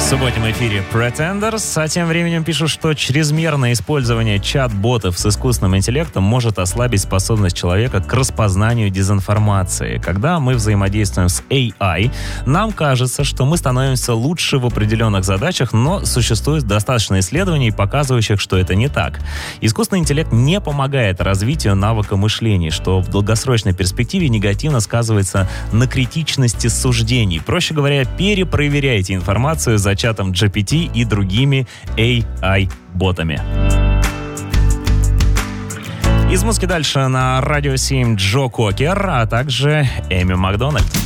субботнем эфире Pretenders, а тем временем пишут, что чрезмерное использование чат-ботов с искусственным интеллектом может ослабить способность человека к распознанию дезинформации. Когда мы взаимодействуем с AI, нам кажется, что мы становимся лучше в определенных задачах, но существует достаточно исследований, показывающих, что это не так. Искусственный интеллект не помогает развитию навыка мышления, что в долгосрочной перспективе негативно сказывается на критичности суждений. Проще говоря, перепроверяйте информацию за чатом GPT и другими AI-ботами. Из музыки дальше на Радио 7 Джо Кокер, а также Эми Макдональд.